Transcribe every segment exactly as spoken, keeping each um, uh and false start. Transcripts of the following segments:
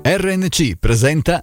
R N C presenta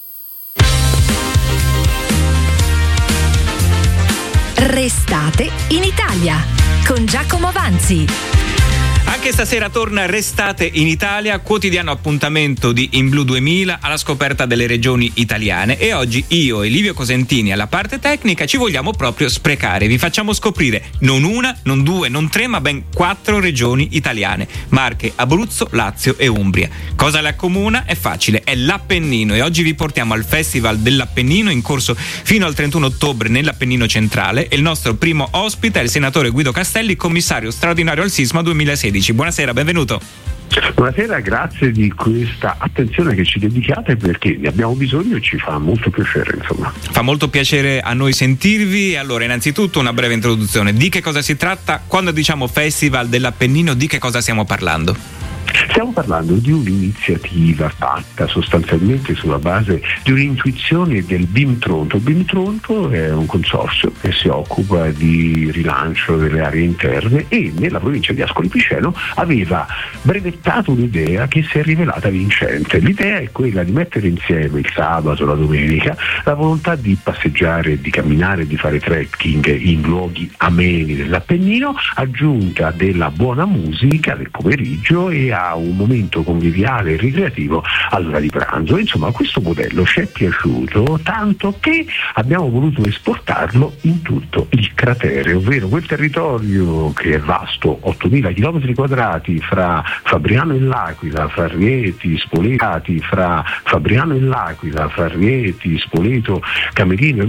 Restate in Italia con Giacomo Vanzi. Anche stasera torna Restate in Italia, quotidiano appuntamento di In Blu duemila alla scoperta delle regioni italiane, e oggi io e Livio Cosentini alla parte tecnica ci vogliamo proprio sprecare. Vi facciamo scoprire non una, non due, non tre, ma ben quattro regioni italiane: Marche, Abruzzo, Lazio e Umbria. Cosa le accomuna? È facile, è l'Appennino, e oggi vi portiamo al Festival dell'Appennino in corso fino al trentuno ottobre nell'Appennino centrale, e il nostro primo ospite è il senatore Guido Castelli, commissario straordinario al sisma duemilasedici. Buonasera, benvenuto. Buonasera, grazie di questa attenzione che ci dedicate, perché ne abbiamo bisogno e ci fa molto piacere, insomma. Fa molto piacere a noi sentirvi. Allora, innanzitutto una breve introduzione. Di che cosa si tratta? Quando diciamo Festival dell'Appennino, di che cosa stiamo parlando? Stiamo parlando di un'iniziativa fatta sostanzialmente sulla base di un'intuizione del BIM Tronto. Il BIM Tronto è un consorzio che si occupa di rilancio delle aree interne, e nella provincia di Ascoli Piceno aveva brevettato un'idea che si è rivelata vincente. L'idea è quella di mettere insieme il sabato, la domenica, la volontà di passeggiare, di camminare, di fare trekking in luoghi ameni dell'Appennino, aggiunta della buona musica del pomeriggio e a un momento conviviale e ricreativo all'ora di pranzo. Insomma, questo modello ci è piaciuto tanto che abbiamo voluto esportarlo in tutto il cratere, ovvero quel territorio che è vasto, ottomila chilometri quadrati, fra Fabriano e L'Aquila, fra Rieti, Spoleto, fra Fabriano e L'Aquila, fra Rieti, Spoleto, Camerino e